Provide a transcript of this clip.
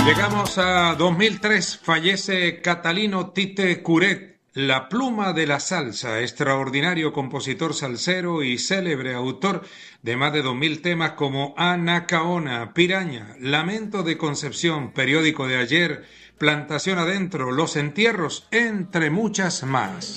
Llegamos a 2003, fallece Catalino Tite Curet, la pluma de la salsa, extraordinario compositor salsero y célebre autor de más de 2000 temas como Anacaona, Piraña, Lamento de Concepción, Periódico de ayer, Plantación adentro, Los entierros, entre muchas más.